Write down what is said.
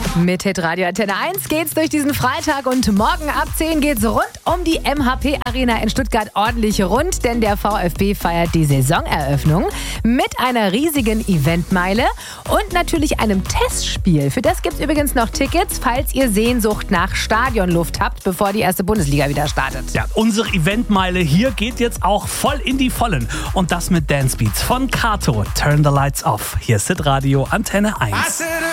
Mit Hitradio Antenne 1 geht's durch diesen Freitag und morgen ab 10 geht's rund um die MHP Arena in Stuttgart ordentlich rund, denn der VfB feiert die Saisoneröffnung mit einer riesigen Eventmeile und natürlich einem Testspiel. Für das gibt's übrigens noch Tickets, falls ihr Sehnsucht nach Stadionluft habt, bevor die erste Bundesliga wieder startet. Ja, unsere Eventmeile hier geht jetzt auch voll in die Vollen. Und das mit Dance Beats von Kato. Turn the Lights Off. Hier ist Hitradio Antenne 1.